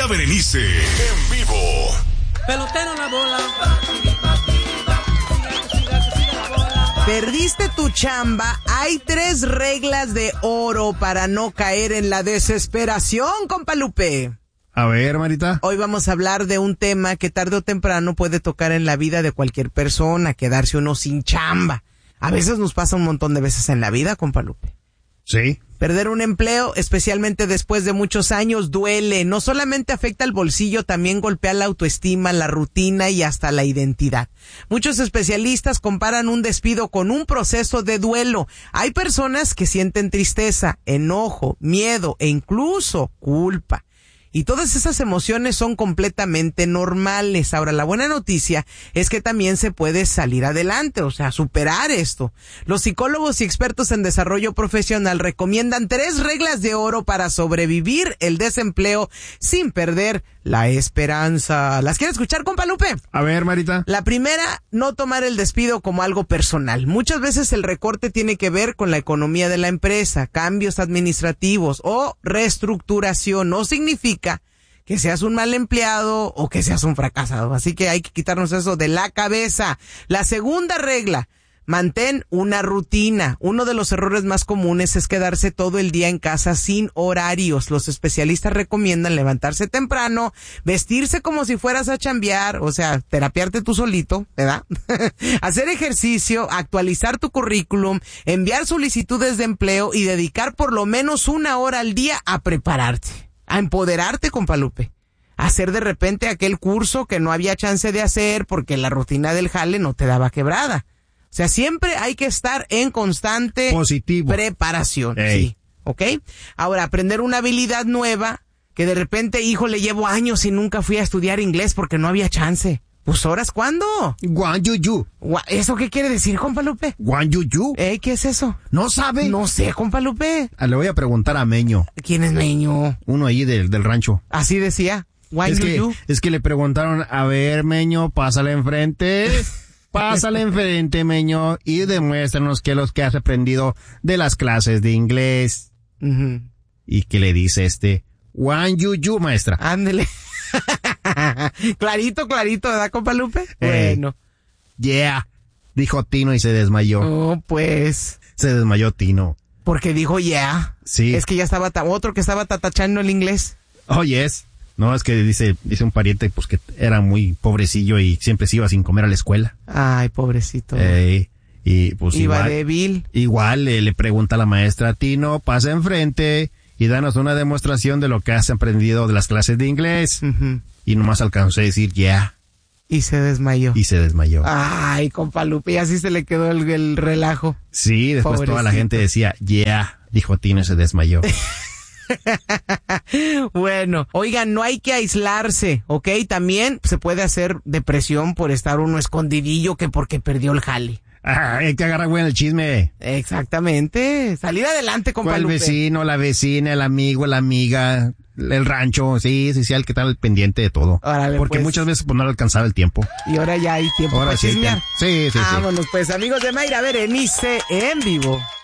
Mayra Berenice, en vivo. Pelotero la bola. Perdiste tu chamba. Hay 3 reglas de oro para no caer en la desesperación, compa Lupe. A ver, Marita. Hoy vamos a hablar de un tema que tarde o temprano puede tocar en la vida de cualquier persona, quedarse uno sin chamba. A veces nos pasa un montón de veces en la vida, compa Lupe. Sí. Perder un empleo, especialmente después de muchos años, duele. No solamente afecta el bolsillo, también golpea la autoestima, la rutina y hasta la identidad. Muchos especialistas comparan un despido con un proceso de duelo. Hay personas que sienten tristeza, enojo, miedo e incluso culpa. Y todas esas emociones son completamente normales. Ahora, la buena noticia es que también se puede salir adelante, o sea, superar esto. Los psicólogos y expertos en desarrollo profesional recomiendan 3 reglas de oro para sobrevivir el desempleo sin perder la esperanza. ¿Las quiere escuchar, compa Lupe? A ver, Marita. La primera, no tomar el despido como algo personal. Muchas veces el recorte tiene que ver con la economía de la empresa, cambios administrativos o reestructuración. No significa que seas un mal empleado o que seas un fracasado. Así que hay que quitarnos eso de la cabeza. La segunda regla, mantén una rutina. Uno de los errores más comunes es quedarse todo el día en casa sin horarios. Los especialistas recomiendan levantarse temprano, vestirse como si fueras a chambear, o sea, terapiarte tú solito, ¿verdad? Hacer ejercicio, actualizar tu currículum, enviar solicitudes de empleo y dedicar por lo menos 1 hora al día a prepararte, a empoderarte, compa Lupe. Hacer de repente aquel curso que no había chance de hacer porque la rutina del jale no te daba quebrada. O sea, siempre hay que estar en constante preparación. Sí, ¿ok? Ahora, aprender una habilidad nueva que de repente, híjole, llevo años y nunca fui a estudiar inglés porque no había chance. Pues, ¿horas cuándo? Guanyuyu. ¿Eso qué quiere decir, compa Lupe? Guanyuyu. ¿Qué es eso? ¿No sabe? No sé, compa Lupe. Le voy a preguntar a Meño. ¿Quién es Meño? Uno ahí del rancho. Así decía. Es que le preguntaron, a ver, Meño, pásale enfrente. Pásale enfrente, Meño, y demuéstranos qué es lo que has aprendido de las clases de inglés. Uh-huh. ¿Y qué le dice Guanyuyu, maestra? Ándele. Clarito, ¿verdad, compa Lupe? Bueno. Yeah, dijo Tino y se desmayó. Oh, pues. Se desmayó Tino. Porque dijo yeah. Sí. Es que ya estaba otro que estaba tatachando el inglés. Oh, yes. No, es que dice un pariente pues que era muy pobrecillo y siempre se iba sin comer a la escuela. Ay, pobrecito. Y pues iba débil. Igual le pregunta a la maestra, Tino, pasa enfrente y danos una demostración de lo que has aprendido de las clases de inglés. Uh-huh. Y nomás alcanzó a decir yeah. Y se desmayó. Ay, compa Lupe, y así se le quedó el relajo. Sí, después pobrecito. Toda la gente decía yeah, dijo Tino y se desmayó. Bueno, oigan, no hay que aislarse, ¿ok? También se puede hacer depresión por estar uno escondidillo que porque perdió el jale. Hay que agarrar bueno el chisme. Exactamente. Salir adelante, compa Lupe. El vecino, la vecina, el amigo, la amiga, el rancho, sí, el que está al pendiente de todo. Órale, porque pues, muchas veces pues no le alcanzaba el tiempo. Y ahora ya hay tiempo para chismear. Sí. Vámonos pues, amigos de Mayra Berenice en vivo.